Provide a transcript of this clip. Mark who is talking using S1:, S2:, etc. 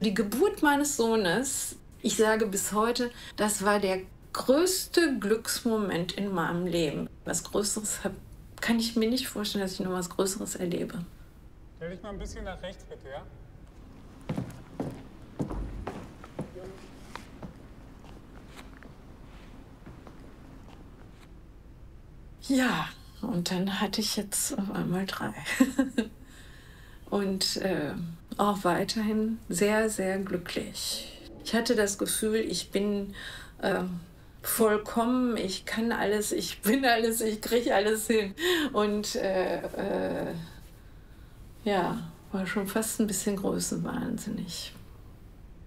S1: Die Geburt meines Sohnes, ich sage bis heute, das war der größte Glücksmoment in meinem Leben. Was Größeres kann ich mir nicht vorstellen, dass ich noch was Größeres erlebe.
S2: Stell dich mal ein bisschen nach rechts, bitte, ja?
S1: Ja, und dann hatte ich jetzt auf einmal 3. Und auch weiterhin sehr, sehr glücklich. Ich hatte das Gefühl, ich bin vollkommen, ich kann alles, ich bin alles, ich kriege alles hin. Und ja, war schon fast ein bisschen größenwahnsinnig.